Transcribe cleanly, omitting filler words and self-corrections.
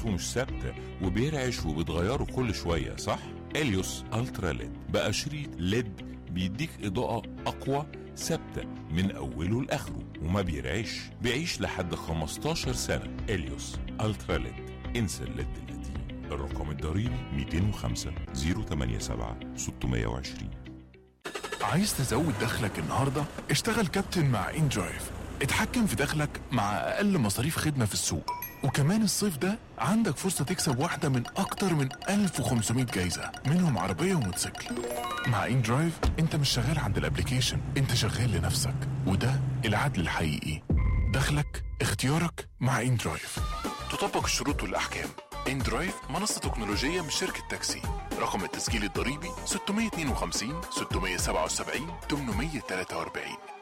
بتاعته مش ثابتة وبيرعش وبتغيره كل شوية، صح؟ اليوس الترا ليد بقى شريط ليد بيديك اضاءة اقوى ثابتة من اوله لاخره وما بيرعش، بيعيش لحد 15 سنة. اليوس الترا ليد، انسى الليد القديم. الرقم الضريبي 205 087 620. عايز تزود دخلك النهاردة؟ اشتغل كابتن مع إن درايف. اتحكم في دخلك مع أقل مصاريف خدمة في السوق، وكمان الصيف ده عندك فرصة تكسب واحدة من أكتر من 1500 جايزة، منهم عربية وموتوسيكل. مع إن درايف انت مش شغال عند الابليكيشن، انت شغال لنفسك، وده العدل الحقيقي. دخلك اختيارك مع إن درايف. تطبق الشروط والأحكام. إن درايف منصة تكنولوجية من شركة تاكسي. رقم التسجيل الضريبي 652 677 843.